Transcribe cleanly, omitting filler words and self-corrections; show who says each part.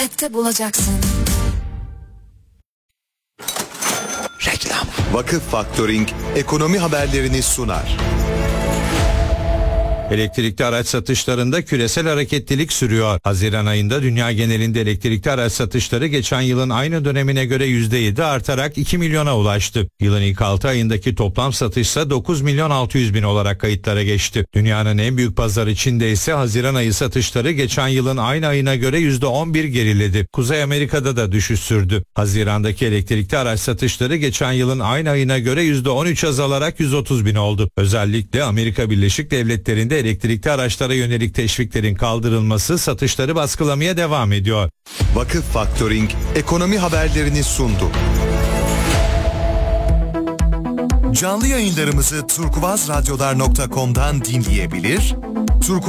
Speaker 1: Opet'te bulacaksın.
Speaker 2: Reklam. Vakıf Faktöring ekonomi haberlerini sunar.
Speaker 3: Elektrikli araç satışlarında küresel hareketlilik sürüyor. Haziran ayında dünya genelinde elektrikli araç satışları geçen yılın aynı dönemine göre %7 artarak 2 milyona ulaştı. Yılın ilk 6 ayındaki toplam satışsa 9 milyon 600 bin olarak kayıtlara geçti. Dünyanın en büyük pazarı Çin'de ise Haziran ayı satışları geçen yılın aynı ayına göre %11 geriledi. Kuzey Amerika'da da düşüş sürdü. Hazirandaki elektrikli araç satışları geçen yılın aynı ayına göre %13 azalarak 130 bin oldu. Özellikle Amerika Birleşik Devletleri'nde elektrikli araçlara yönelik teşviklerin kaldırılması satışları baskılamaya devam ediyor.
Speaker 2: Vakıf Faktöring ekonomi haberlerini sundu. Canlı yayınlarımızı turkuazradyolar.com'dan dinleyebilir, Turkuaz